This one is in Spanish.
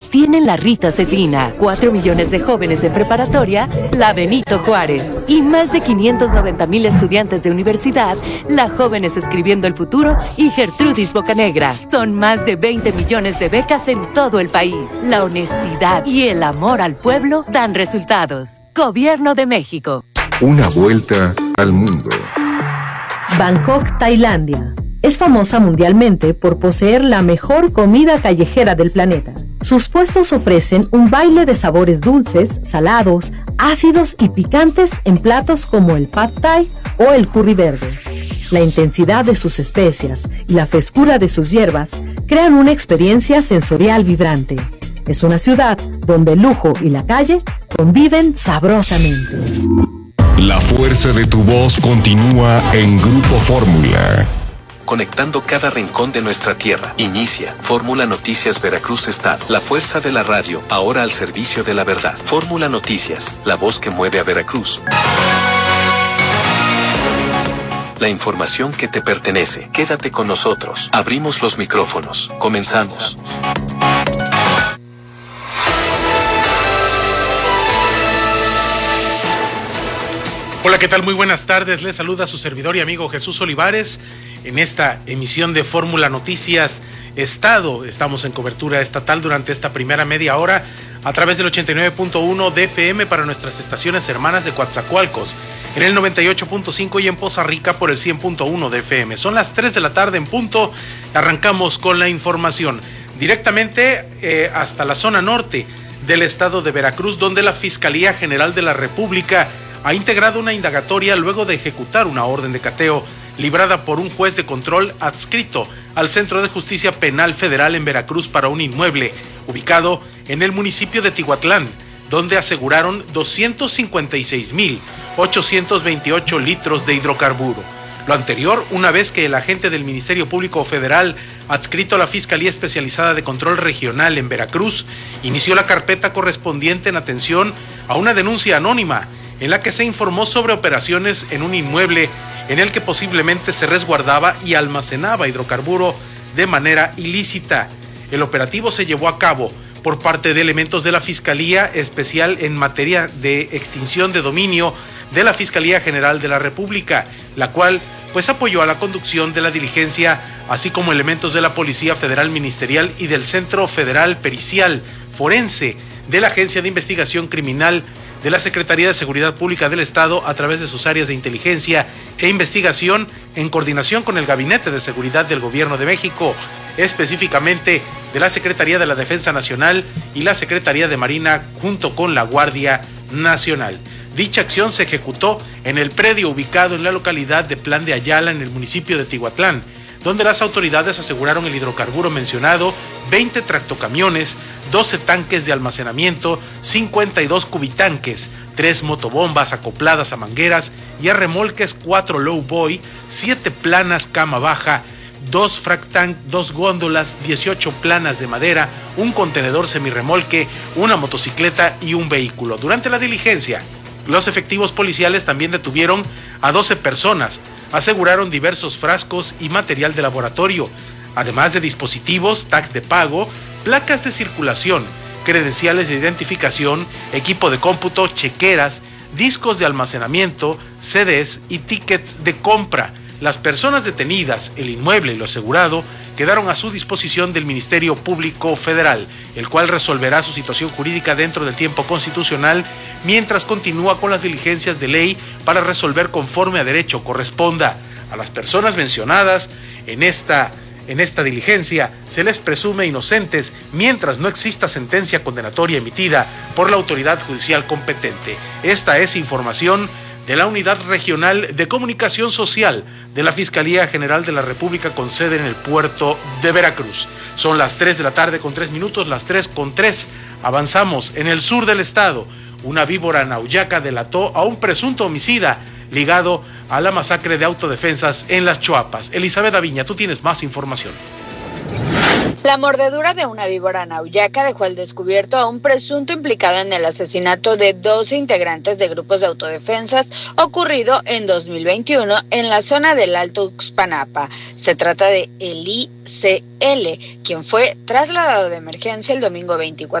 tienen la Rita Cetina, 4 millones de jóvenes en preparatoria, la Benito Juárez, y más de 590,000 estudiantes de universidad, la Jóvenes Escribiendo el Futuro y Gertrudis Bocanegra. Son más de 20 millones de becas en todo el país. La honestidad y el amor al pueblo dan resultados. Gobierno de México. Una vuelta al mundo. Bangkok, Tailandia. Es famosa mundialmente por poseer la mejor comida callejera del planeta. Sus puestos ofrecen un baile de sabores dulces, salados, ácidos y picantes en platos como el Pad Thai o el curry verde. La intensidad de sus especias y la frescura de sus hierbas crean una experiencia sensorial vibrante. Es una ciudad donde el lujo y la calle conviven sabrosamente. La fuerza de tu voz continúa en Grupo Fórmula. Conectando cada rincón de nuestra tierra. Inicia Fórmula Noticias Veracruz Estado. La fuerza de la radio, ahora al servicio de la verdad. Fórmula Noticias, la voz que mueve a Veracruz. La información que te pertenece. Quédate con nosotros. Abrimos los micrófonos. Comenzamos. Hola, ¿qué tal? Muy buenas tardes. Les saluda su servidor y amigo Jesús Olivares en esta emisión de Fórmula Noticias Estado. Estamos en cobertura estatal durante esta primera media hora a través del 89.1 de FM para nuestras estaciones hermanas de Coatzacoalcos, en el 98.5 y en Poza Rica por el 100.1 de FM. Son las 3 de la tarde en punto. Arrancamos con la información directamente hasta la zona norte del estado de Veracruz, donde la Fiscalía General de la República ha integrado una indagatoria luego de ejecutar una orden de cateo librada por un juez de control adscrito al Centro de Justicia Penal Federal en Veracruz para un inmueble ubicado en el municipio de Tihuatlán, donde aseguraron 256,828 litros de hidrocarburo. Lo anterior, una vez que el agente del Ministerio Público Federal adscrito a la Fiscalía Especializada de Control Regional en Veracruz inició la carpeta correspondiente en atención a una denuncia anónima en la que se informó sobre operaciones en un inmueble en el que posiblemente se resguardaba y almacenaba hidrocarburo de manera ilícita. El operativo se llevó a cabo por parte de elementos de la Fiscalía Especial en materia de extinción de dominio de la Fiscalía General de la República, la cual apoyó a la conducción de la diligencia, así como elementos de la Policía Federal Ministerial y del Centro Federal Pericial Forense de la Agencia de Investigación Criminal de la Secretaría de Seguridad Pública del Estado a través de sus áreas de inteligencia e investigación en coordinación con el Gabinete de Seguridad del Gobierno de México, específicamente de la Secretaría de la Defensa Nacional y la Secretaría de Marina junto con la Guardia Nacional. Dicha acción se ejecutó en el predio ubicado en la localidad de Plan de Ayala en el municipio de Tihuatlán, donde las autoridades aseguraron el hidrocarburo mencionado, 20 tractocamiones, 12 tanques de almacenamiento, 52 cubitanques, 3 motobombas acopladas a mangueras y a remolques, 4 lowboy, 7 planas cama baja, 2 frac tank, 2 góndolas, 18 planas de madera, un contenedor semirremolque, una motocicleta y un vehículo. Durante la diligencia, los efectivos policiales también detuvieron a 12 personas, aseguraron diversos frascos y material de laboratorio, además de dispositivos, tags de pago, placas de circulación, credenciales de identificación, equipo de cómputo, chequeras, discos de almacenamiento, CDs y tickets de compra. Las personas detenidas, el inmueble y lo asegurado quedaron a su disposición del Ministerio Público Federal, el cual resolverá su situación jurídica dentro del tiempo constitucional mientras continúa con las diligencias de ley para resolver conforme a derecho corresponda. A las personas mencionadas en esta diligencia se les presume inocentes mientras no exista sentencia condenatoria emitida por la autoridad judicial competente. Esta es información de la Unidad Regional de Comunicación Social de la Fiscalía General de la República con sede en el puerto de Veracruz. Son las 3 de la tarde con 3 minutos, las 3:03. Avanzamos en el sur del estado. Una víbora nauyaca delató a un presunto homicida ligado a la masacre de autodefensas en Las Choapas. Elizabeth Aviña, tú tienes más información. La mordedura de una víbora nauyaca dejó al descubierto a un presunto implicado en el asesinato de 12 integrantes de grupos de autodefensas ocurrido en 2021 en la zona del Alto Uxpanapa. Se trata de Eli C.L., quien fue trasladado de emergencia el domingo 24